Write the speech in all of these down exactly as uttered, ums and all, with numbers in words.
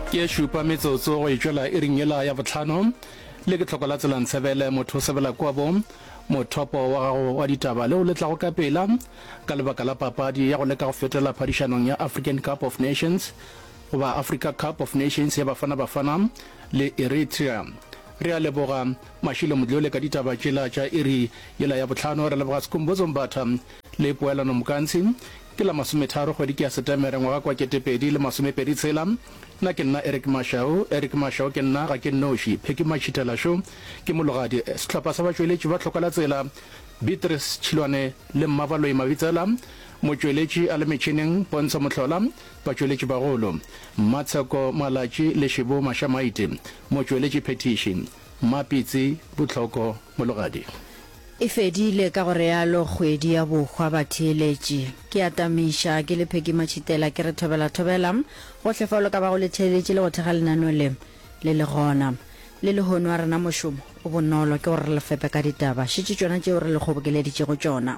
ke shupa metsotso go itšwela e ringela ya botlhano le ke tlhokola tselang tshebele motho sebela kwa bo mothopo wa gago wa ditaba le o letla go ka pela ka lebaka la papadi ya go leka go fetola phadišanong ya African Cup of Nations goba Africa Cup of Nations ya bafana bafana le Eritrea. Re a leboga Mashilo Modlole ka ditaba tšela tša iri yela ya botlhano. Re leboga Sekhumbuzo Mbatha le Poelano Mokantsi ke la masometharo kgwedi ke ya Setemere ngwaga kwa ketepedi le masomepedi tshela. Nna ke nna Eric Mashao Eric Mashao ke nna ga ke noši Pheki Machitela sho ke mologadi sehlopha sa batšweletši ba tlhokala tsela Beatrice Chilwane le Mmabaloi Mabitsela motšweletši a le metšhineng Pontsho Mohlola batšweletši bagolo Matsheko Malatši le Shibo Mashamaite motšweletši Phetiši Mapitsi Botlhoko mologadi. E fedile ka gore yalo kgwedi ya bokgwa batheeletši ke atamiša ke le Pheki Machitela ke re thobela thobela go hlefalo ka ba go letheeletši le go thega lenano le le le gona le le hono wa rena mošomo o bonolo ke gore le fepe ka ditaba šitše tšona tšeo re le kgobokeleditše go tšona.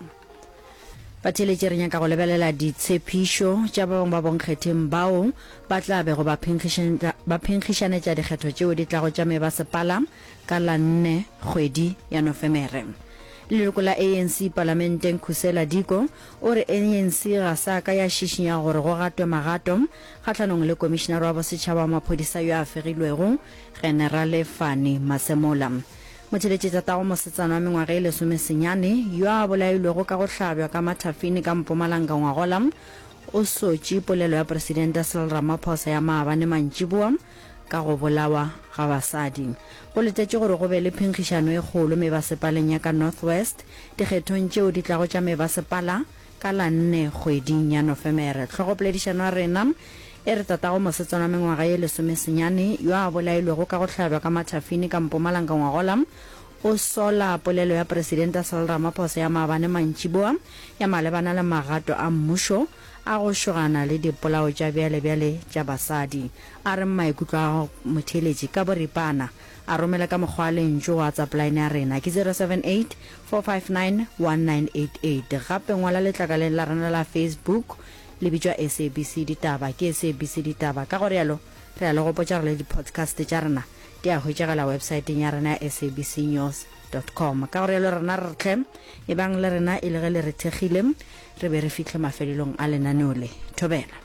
Batheeletši re nyaka go lebelela ditshepišo tša ba bangwe ba bonkgetheng bao ba tla be go ba phenkgišanetša dikgetho tšeo di tlago tša mebasepala ka la nne kgwedi ya Nofemere. Leloko la A N C parlamenteng Khusela Diko o re A N C ga sa ka ya šišinya gore go gatwe magato kgatlhanong le komishenara wa bosetšhaba wa maphodisa yo a fegilwego General Fani Masemola. Motheeletši tatago mosetsana wa mengwaga e lesomesenyane yo a bolailwego ka go hlabjwa ka mathafini ka Mpumalanga ngwagola o sotše polelo ya presidente Cyril Ramaphosa ya maabane mantšiboa ka go bolawa ga basadi. Go letetše gore go be le phenkgišano e kgolo mebasepaleng ya ka Northwest dikgethong tšeo di tlago tša mebasepala ka la nne kgweding ya Nofemere. Tlhogopoledišano ya rena e re tatago mosetsana wa mengwaga ye lesomesenyane yo a bolailwego ka go hlabjwa ka mathafini ka Mpumalanga ngwagola o sola polelo ya presidente Cyril Ramaphosa ya maabane mantšiboa ya malebana le magato a mmušo a go šogana le dipolao tša bjale-bjale tša basadi. A re maikutlo a motheeletši ka boripana a romela ka mokgwa lentšo wa WhatsApp line ya rena ke zero seven eight four five nine one nine eight eight. Gape ngwala letlakaleng la rena la Facebook le bitšwa S A B C ditaba ke S A B C ditaba. Ka gore yalo re a le go potša re le di-podcast tša rena di a hwetšagala websiteng ya rena S A B C news dot com. Ka gore yalo rena re tlhe e bang le rena e le ge le re thegile re be re fitlhe mafelelong a lenaneo le. Thobela.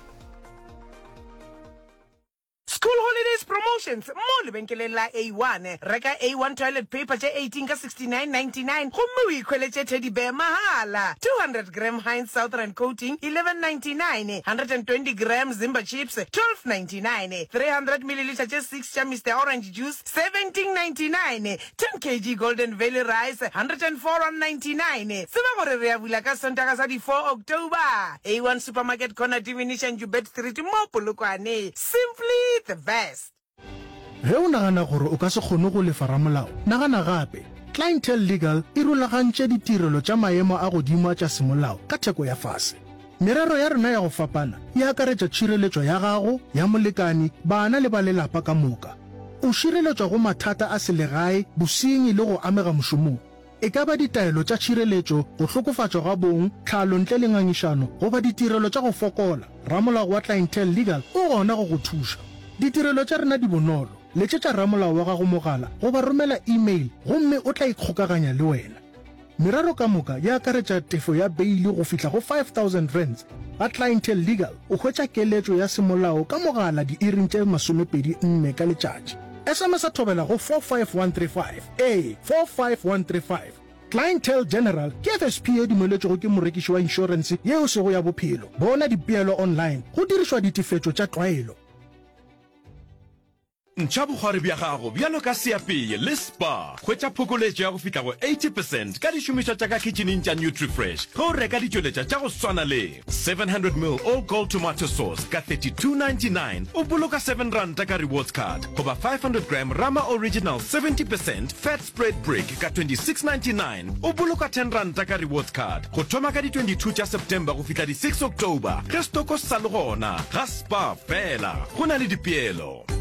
School holidays promotions mo lebenkeleng la A one. Reka A one toilet paper tše eighteen ka sixty-nine ninety-nine gomme o ikhweletše teddy bear mahala. two hundred gram Heinz Southern coating eleven ninety-nine. one hundred twenty grams Zimba chips twelve ninety-nine. three hundred milliliters tše six tša Mister Orange juice seventeen ninety-nine. ten kilograms Golden Valley rice one hundred four ninety-nine. Seba gore re a bula ka Sontaga sa di four October. A one supermarket corner Diminution Jubet Street mo Polokwane. Simply the best. Ge o nagana gore o ka se kgone go lefa ramolao nagana gape Clientele Legal e rulagantše ditirelo tša maemo a godimo tša semolao ka theko ya fase. Merero ya rena ya go fapana e akaretša tšhireletšo ya gago ya molekani bana le ba lelapa ka moka. O šireletšwa go mathata a selegae bosenyi le go amega mošomong. E ka ba ditaelo tša tšhireletšo go hlokofatšwa ga bong tlhalo ntle le ngangišano goba ditirelo tša go fokola. Ramolao wa Clientele Legal o gona go go thuša. Ditirelo tša rena di bonolo. Letšetša ramolao wa gago mogala goba romela email gomme o tla ikgokaganya le wena. Merero ka moka ya akaretša tefo ya beili go fihla go five thousand rands. Ga Clientele Legal o hwetša keletšo ya semolao ka mogala di iring tše masomepedi nne ka letšatši. S M S a thobela go four five one three five. A four five one three five. Clientele General ke F S P e dumeletšego ke morekiši wa insurance yeo sego ya bophelo. Bona dipeelo online go dirišwa ditefetšo tša tlwaelo. Ntšha bogware bja gago bjalo ka seapeye le spa hwetša phokoletšo ya go fihla go eighty percent ka dišomišwa tša ka kitcheneng tša NutriFresh ge o reka ditšweletša tša go swana le seven hundred milliliters all gold tomato sauce ka thirty-two ninety-nine o boloka seven ranta ka rewards card goba five hundred gram Rama Original seventy percent fat spread brick ka twenty-six ninety-nine o boloka ten ranta ka rewards card go thoma ka di twenty-two tša September go fihla di six October ge stoko sa le gona ga spa fela go na le dipeelo.